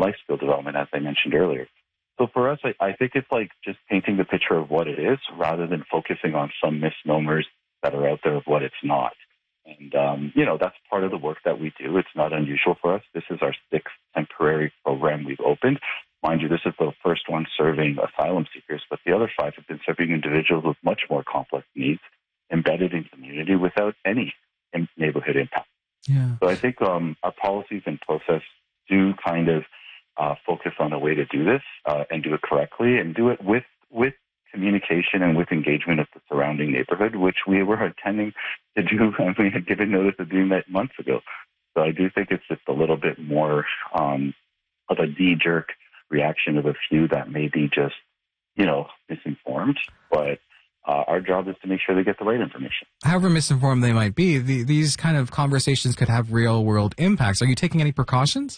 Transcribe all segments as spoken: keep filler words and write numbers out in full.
life skill development, as I mentioned earlier. So for us, I, I think it's like just painting the picture of what it is rather than focusing on some misnomers that are out there of what it's not. And, um, you know, that's part of the work that we do. It's not unusual for us. This is our sixth temporary program we've opened. Mind you, this is the first one serving asylum seekers, but the other five have been serving individuals with much more complex needs embedded in community without any in neighborhood impact. Yeah. So I think um, our policies and process do kind of uh, focus on a way to do this uh, and do it correctly and do it with with communication and with engagement of the surrounding neighborhood, which we were intending to do, and we had given notice of doing that months ago. So I do think it's just a little bit more um, of a knee-jerk reaction of a few that may be just, you know, misinformed, but uh, our job is to make sure they get the right information. However misinformed they might be, the, these kind of conversations could have real-world impacts. Are you taking any precautions?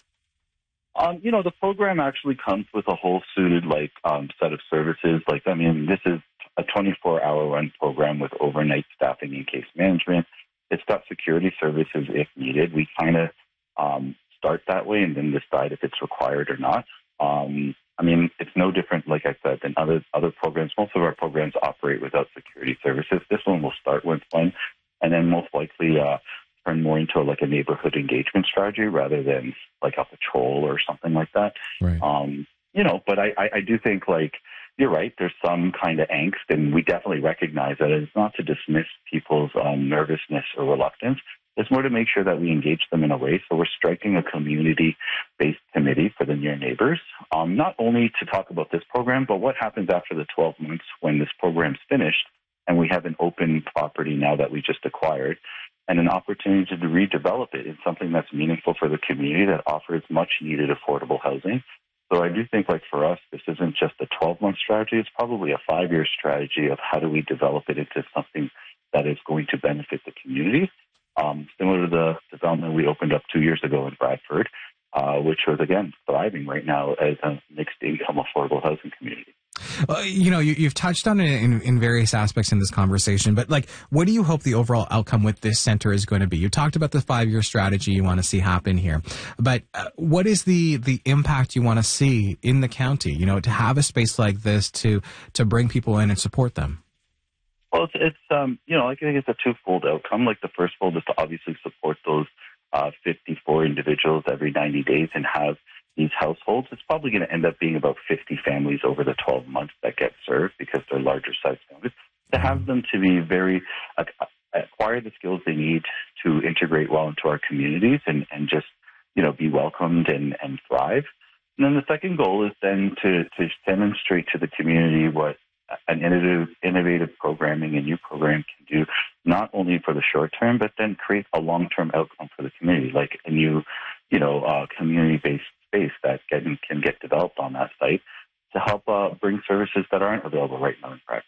Um, you know, the program actually comes with a whole suited, like, um, set of services. Like, I mean, this is a twenty-four hour run program with overnight staffing and case management. It's got security services if needed. We kind of um, start that way and then decide if it's required or not. Um, I mean, it's no different, like I said, than other other programs. Most of our programs operate without security services. This one will start with one, and then most likely uh, turn more into like a neighborhood engagement strategy rather than like a patrol or something like that. Right. Um, you know, but I, I, I do think, like, you're right, there's some kind of angst, and we definitely recognize that. It's not to dismiss people's um, nervousness or reluctance. It's more to make sure that we engage them in a way. So we're striking a community-based committee for the near neighbors, um, not only to talk about this program, but what happens after the twelve months when this program's finished and we have an open property now that we just acquired, and an opportunity to redevelop it in something that's meaningful for the community that offers much-needed affordable housing. So I do think, like, for us, this isn't just a twelve-month strategy. It's probably a five-year strategy of how do we develop it into something that is going to benefit the community, um, similar to the development we opened up two years ago in Bradford, uh, which was, again, thriving right now as a mixed-income affordable housing community. Uh, you know, you, you've touched on it in, in various aspects in this conversation, but like, what do you hope the overall outcome with this center is going to be? You talked about the five-year strategy you want to see happen here, but uh, what is the the impact you want to see in the county? You know, to have a space like this to to bring people in and support them. Well, it's, it's um, you know, I think it's a twofold outcome. Like, the first fold is to obviously support those uh, fifty-four individuals every ninety days and have these households. It's probably going to end up being about fifty families over the twelve months that get served because they're larger size families. To have them to be very, uh, acquire the skills they need to integrate well into our communities and, and just, you know, be welcomed and, and thrive. And then the second goal is then to, to demonstrate to the community what an innovative, innovative programming and new program can do, not only for the short term, but then create a long-term outcome for the community, like a new, you know, uh, community-based space that can, can get developed on that site to help uh, bring services that aren't available right now in practice.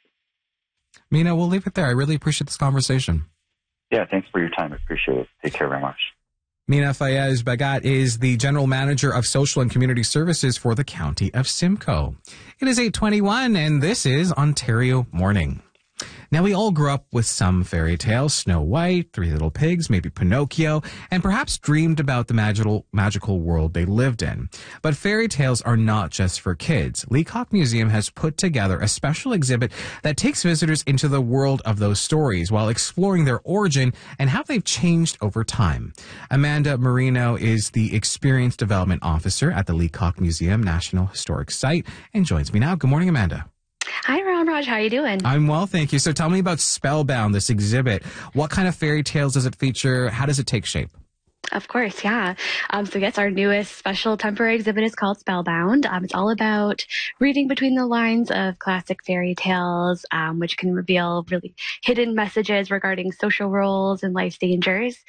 Mina, we'll leave it there. I really appreciate this conversation. Yeah, thanks for your time. I appreciate it. Take care very much. Mina Fayez Bagat is the General Manager of Social and Community Services for the County of Simcoe. It is eight twenty-one, and this is Ontario Morning. Now, we all grew up with some fairy tales, Snow White, Three Little Pigs, maybe Pinocchio, and perhaps dreamed about the magical magical world they lived in. But fairy tales are not just for kids. Leacock Museum has put together a special exhibit that takes visitors into the world of those stories while exploring their origin and how they've changed over time. Amanda Marino is the Experience Development Officer at the Leacock Museum National Historic Site and joins me now. Good morning, Amanda. Hi, Ron Raj. How are you doing? I'm well, thank you. So tell me about Spellbound, this exhibit. What kind of fairy tales does it feature? How does it take shape? Of course, yeah. Um, so yes, our newest special temporary exhibit is called Spellbound. Um, it's all about reading between the lines of classic fairy tales, um, which can reveal really hidden messages regarding social roles and life's dangers.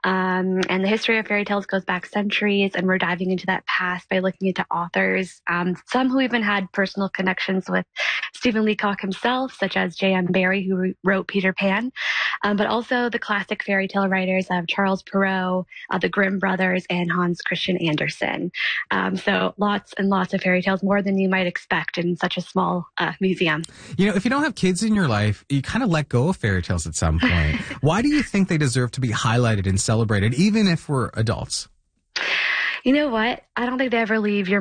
Um, and the history of fairy tales goes back centuries, and we're diving into that past by looking into authors, um, some who even had personal connections with Stephen Leacock himself, such as J M Barrie, who wrote Peter Pan, um, but also the classic fairy tale writers of Charles Perrault, uh, the Grimm brothers, and Hans Christian Andersen. Um, so lots and lots of fairy tales, more than you might expect in such a small uh, museum. You know, if you don't have kids in your life, you kind of let go of fairy tales at some point. Why do you think they deserve to be highlighted and celebrated, even if we're adults? You know what? I don't think they ever leave your